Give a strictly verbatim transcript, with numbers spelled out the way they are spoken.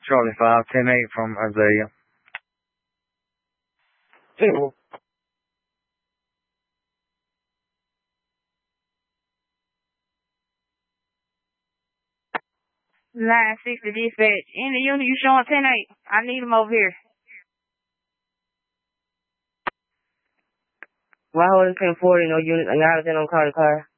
Charlie five, ten eight from Isaiah. nine sixty dispatch. In the unit, you showing ten eight. I need him over here. Why holding ten forty, no unit, and not on call the car?